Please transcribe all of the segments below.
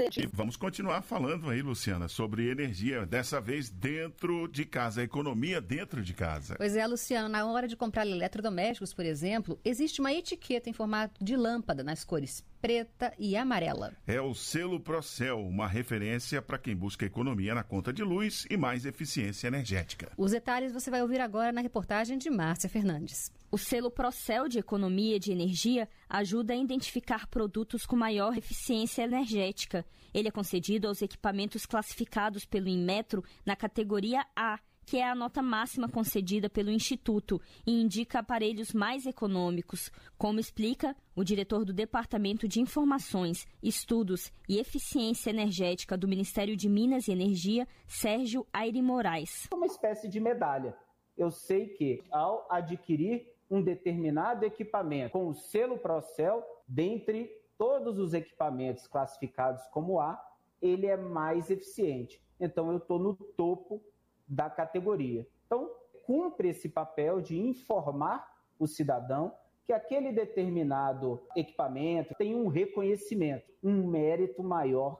E vamos continuar falando aí, Luciana, sobre energia, dessa vez dentro de casa, a economia dentro de casa. Pois é, Luciano, na hora de comprar eletrodomésticos, por exemplo, existe uma etiqueta em formato de lâmpada nas cores preta e amarela. É o selo Procel, uma referência para quem busca economia na conta de luz e mais eficiência energética. Os detalhes você vai ouvir agora na reportagem de Márcia Fernandes. O selo Procel de Economia de Energia ajuda a identificar produtos com maior eficiência energética. Ele é concedido aos equipamentos classificados pelo Inmetro na categoria A, que é a nota máxima concedida pelo Instituto e indica aparelhos mais econômicos, como explica o diretor do Departamento de Informações, Estudos e Eficiência Energética do Ministério de Minas e Energia, Sérgio Aire Moraes. Uma espécie de medalha. Eu sei que, ao adquirir um determinado equipamento com o selo Procel, dentre todos os equipamentos classificados como A, ele é mais eficiente. Então, eu estou no topo da categoria. Então, cumpre esse papel de informar o cidadão que aquele determinado equipamento tem um reconhecimento, um mérito maior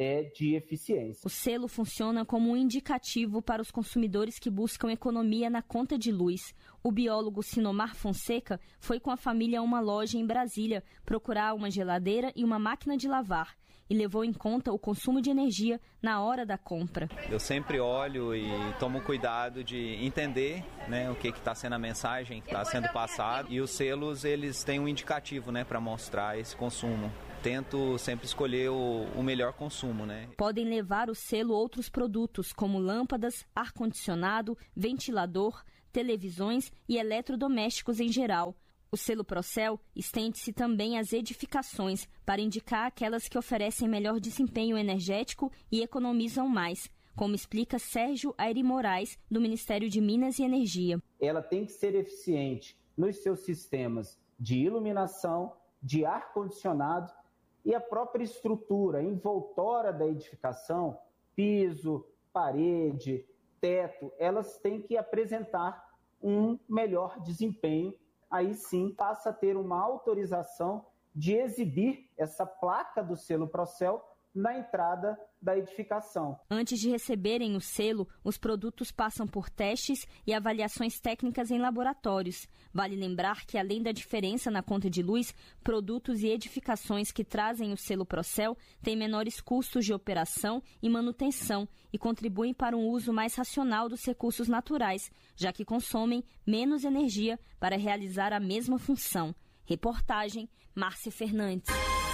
de eficiência. O selo funciona como um indicativo para os consumidores que buscam economia na conta de luz. O biólogo Sinomar Fonseca foi com a família a uma loja em Brasília procurar uma geladeira e uma máquina de lavar e levou em conta o consumo de energia na hora da compra. Eu sempre olho e tomo cuidado de entender, o que está sendo a mensagem que está sendo passada, e os selos eles têm um indicativo, para mostrar esse consumo. Tento sempre escolher o melhor consumo, Podem levar o selo outros produtos, como lâmpadas, ar-condicionado, ventilador, televisões e eletrodomésticos em geral. O selo Procel estende-se também às edificações, para indicar aquelas que oferecem melhor desempenho energético e economizam mais, como explica Sérgio Aire Moraes, do Ministério de Minas e Energia. Ela tem que ser eficiente nos seus sistemas de iluminação, de ar-condicionado, e a própria estrutura envoltória da edificação, piso, parede, teto, elas têm que apresentar um melhor desempenho. Aí sim passa a ter uma autorização de exibir essa placa do selo Procel na entrada da edificação. Antes de receberem o selo, os produtos passam por testes e avaliações técnicas em laboratórios. Vale lembrar que, além da diferença na conta de luz, produtos e edificações que trazem o selo Procel têm menores custos de operação e manutenção e contribuem para um uso mais racional dos recursos naturais, já que consomem menos energia para realizar a mesma função. Reportagem Márcia Fernandes.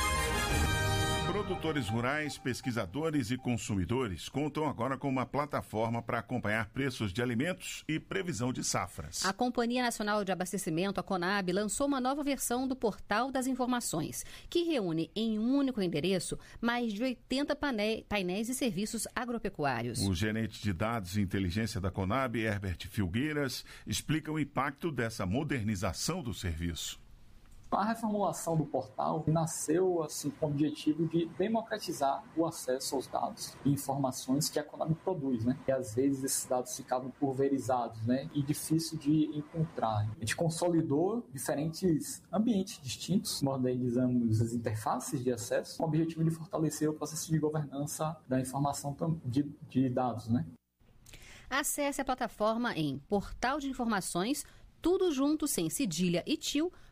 Produtores rurais, pesquisadores e consumidores contam agora com uma plataforma para acompanhar preços de alimentos e previsão de safras. A Companhia Nacional de Abastecimento, a CONAB, lançou uma nova versão do Portal das Informações, que reúne em um único endereço mais de 80 painéis e serviços agropecuários. O gerente de dados e inteligência da CONAB, Herbert Filgueiras, explica o impacto dessa modernização do serviço. A reformulação do portal nasceu com o objetivo de democratizar o acesso aos dados e informações que a CONAB produz, E às vezes esses dados ficavam pulverizados, e difícil de encontrar. A gente consolidou diferentes ambientes distintos, modernizamos as interfaces de acesso, com o objetivo de fortalecer o processo de governança da informação de dados, Acesse a plataforma em Portal de Informações, tudo junto, sem cedilha e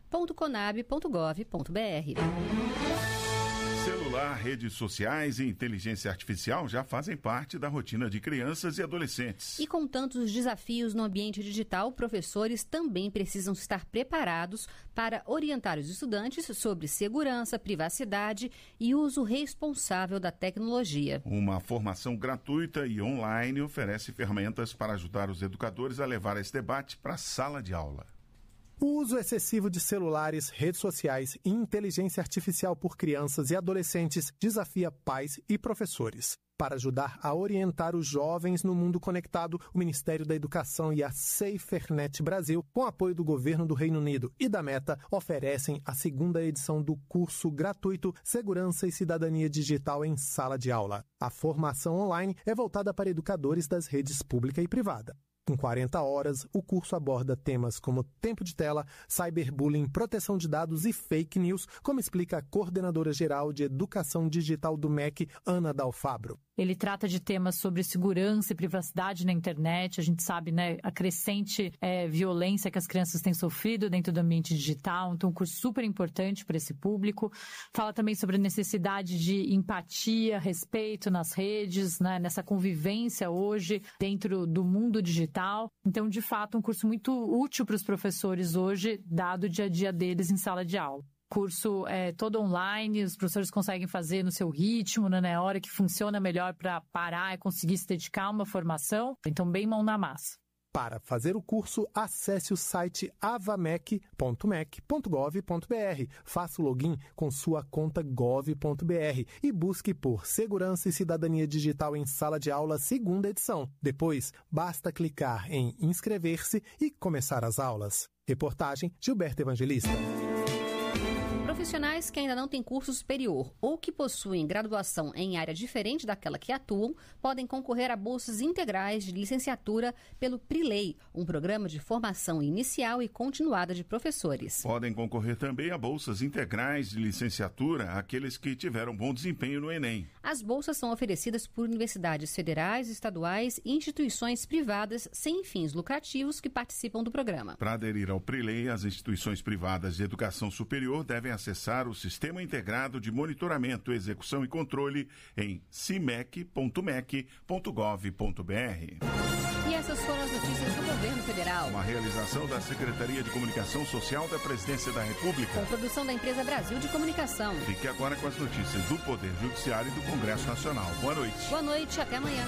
tio.conab.gov.br. Celular, redes sociais e inteligência artificial já fazem parte da rotina de crianças e adolescentes. E com tantos desafios no ambiente digital, professores também precisam estar preparados para orientar os estudantes sobre segurança, privacidade e uso responsável da tecnologia. Uma formação gratuita e online oferece ferramentas para ajudar os educadores a levar esse debate para a sala de aula. O uso excessivo de celulares, redes sociais e inteligência artificial por crianças e adolescentes desafia pais e professores. Para ajudar a orientar os jovens no mundo conectado, o Ministério da Educação e a SaferNet Brasil, com apoio do governo do Reino Unido e da Meta, oferecem a segunda edição do curso gratuito Segurança e Cidadania Digital em Sala de Aula. A formação online é voltada para educadores das redes pública e privada. Com 40 horas, o curso aborda temas como tempo de tela, cyberbullying, proteção de dados e fake news, como explica a coordenadora geral de Educação Digital do MEC, Ana Dalfabro. Ele trata de temas sobre segurança e privacidade na internet. A gente sabe, né, a crescente violência que as crianças têm sofrido dentro do ambiente digital. Então, um curso super importante para esse público. Fala também sobre a necessidade de empatia, respeito nas redes, né, nessa convivência hoje dentro do mundo digital. Então, de fato, um curso muito útil para os professores hoje, dado o dia a dia deles em sala de aula. O curso é todo online, os professores conseguem fazer no seu ritmo, né, na hora que funciona melhor para parar e conseguir se dedicar a uma formação. Então, bem mão na massa. Para fazer o curso, acesse o site avamec.mec.gov.br, faça o login com sua conta gov.br e busque por Segurança e Cidadania Digital em Sala de Aula, segunda edição. Depois, basta clicar em inscrever-se e começar as aulas. Reportagem Gilberto Evangelista. Profissionais que ainda não têm curso superior ou que possuem graduação em área diferente daquela que atuam podem concorrer a bolsas integrais de licenciatura pelo PRILEI, um programa de formação inicial e continuada de professores. Podem concorrer também a bolsas integrais de licenciatura aqueles que tiveram bom desempenho no Enem. As bolsas são oferecidas por universidades federais, estaduais e instituições privadas sem fins lucrativos que participam do programa. Para aderir ao PRILEI, as instituições privadas de educação superior devem acessar o Sistema Integrado de Monitoramento, Execução e Controle em cimec.mec.gov.br. E essas foram as notícias do Governo Federal. Uma realização da Secretaria de Comunicação Social da Presidência da República. Com produção da empresa Brasil de Comunicação. Fique agora com as notícias do Poder Judiciário e do Congresso Nacional. Boa noite. Boa noite, até amanhã.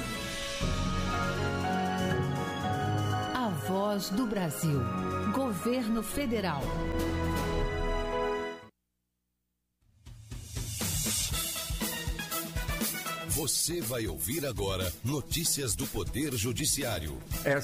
A Voz do Brasil. Governo Federal. Você vai ouvir agora notícias do Poder Judiciário.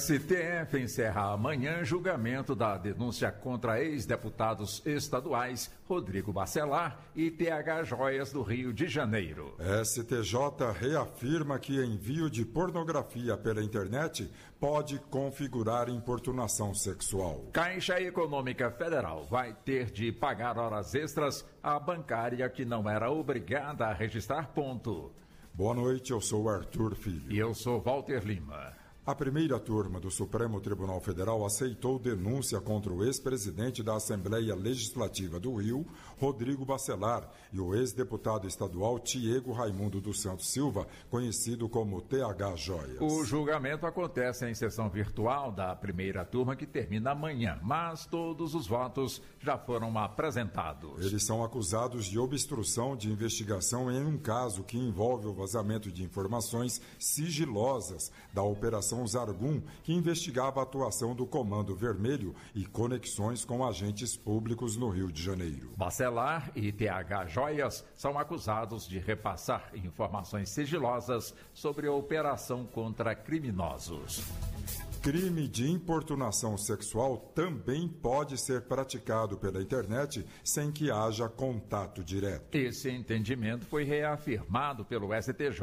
STF encerra amanhã julgamento da denúncia contra ex-deputados estaduais Rodrigo Bacelar e TH Joias do Rio de Janeiro. STJ reafirma que envio de pornografia pela internet pode configurar importunação sexual. Caixa Econômica Federal vai ter de pagar horas extras à bancária que não era obrigada a registrar ponto. Boa noite, eu sou Arthur Filho. E eu sou Walter Lima. A primeira turma do Supremo Tribunal Federal aceitou denúncia contra o ex-presidente da Assembleia Legislativa do Rio, Rodrigo Bacelar, e o ex-deputado estadual Tiago Raimundo dos Santos Silva, conhecido como TH Joias. O julgamento acontece em sessão virtual da primeira turma, que termina amanhã, mas todos os votos já foram apresentados. Eles são acusados de obstrução de investigação em um caso que envolve o vazamento de informações sigilosas da Operação Zargum, que investigava a atuação do Comando Vermelho e conexões com agentes públicos no Rio de Janeiro. Bacelar e TH Joias são acusados de repassar informações sigilosas sobre a operação contra criminosos. Crime de importunação sexual também pode ser praticado pela internet sem que haja contato direto. Esse entendimento foi reafirmado pelo STJ.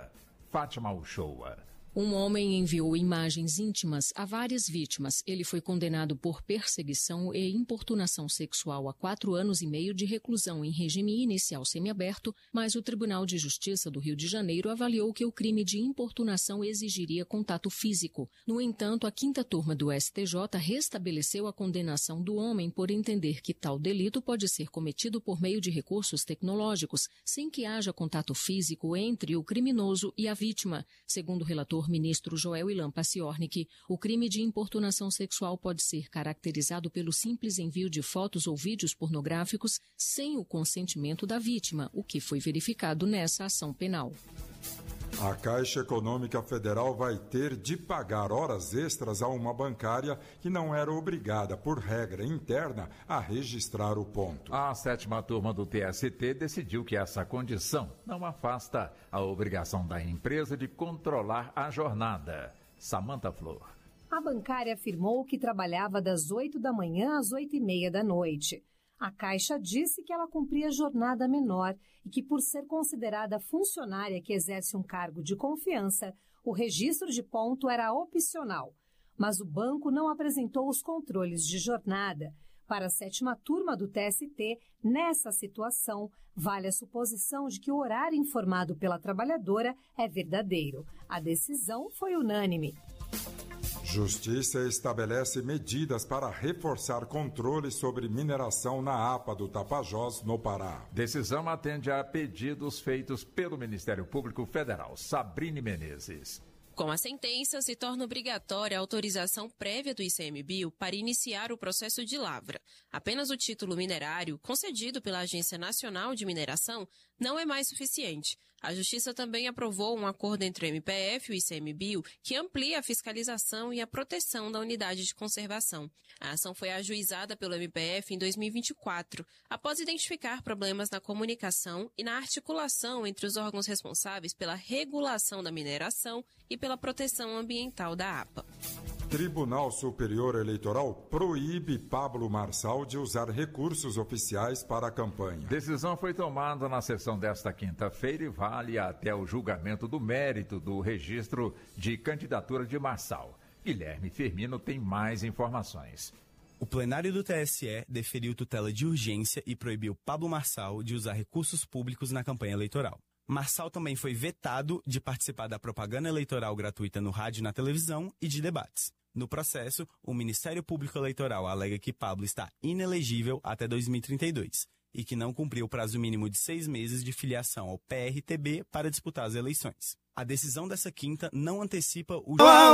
Fátima Uchoa. Um homem enviou imagens íntimas a várias vítimas. Ele foi condenado por perseguição e importunação sexual a 4 anos e meio de reclusão em regime inicial semiaberto, mas o Tribunal de Justiça do Rio de Janeiro avaliou que o crime de importunação exigiria contato físico. No entanto, a 5ª turma do STJ restabeleceu a condenação do homem por entender que tal delito pode ser cometido por meio de recursos tecnológicos, sem que haja contato físico entre o criminoso e a vítima. Segundo o relator ministro Joel Ilan Paciornik, o crime de importunação sexual pode ser caracterizado pelo simples envio de fotos ou vídeos pornográficos sem o consentimento da vítima, o que foi verificado nessa ação penal. A Caixa Econômica Federal vai ter de pagar horas extras a uma bancária que não era obrigada, por regra interna, a registrar o ponto. A 7ª turma do TST decidiu que essa condição não afasta a obrigação da empresa de controlar a jornada. Samantha Flor. A bancária afirmou que trabalhava das 8 da manhã às 8h30 da noite. A Caixa disse que ela cumpria jornada menor e que, por ser considerada funcionária que exerce um cargo de confiança, o registro de ponto era opcional. mas o banco não apresentou os controles de jornada. Para a 7ª turma do TST, nessa situação, vale a suposição de que o horário informado pela trabalhadora é verdadeiro. A decisão foi unânime. Justiça estabelece medidas para reforçar controles sobre mineração na APA do Tapajós, no Pará. Decisão atende a pedidos feitos pelo Ministério Público Federal. Sabrine Menezes. Com a sentença, se torna obrigatória a autorização prévia do ICMBio para iniciar o processo de lavra. Apenas o título minerário, concedido pela Agência Nacional de Mineração, não é mais suficiente. A Justiça também aprovou um acordo entre o MPF e o ICMBio que amplia a fiscalização e a proteção da unidade de conservação. A ação foi ajuizada pelo MPF em 2024, após identificar problemas na comunicação e na articulação entre os órgãos responsáveis pela regulação da mineração e pela proteção ambiental da APA. Tribunal Superior Eleitoral proíbe Pablo Marçal de usar recursos oficiais para a campanha. Decisão foi tomada na sessão desta quinta-feira e vale até o julgamento do mérito do registro de candidatura de Marçal. Guilherme Firmino tem mais informações. O plenário do TSE deferiu tutela de urgência e proibiu Pablo Marçal de usar recursos públicos na campanha eleitoral. Marçal também foi vetado de participar da propaganda eleitoral gratuita no rádio e na televisão e de debates. No processo, o Ministério Público Eleitoral alega que Pablo está inelegível até 2032 e que não cumpriu o prazo mínimo de 6 meses de filiação ao PRTB para disputar as eleições. A decisão dessa quinta não antecipa o...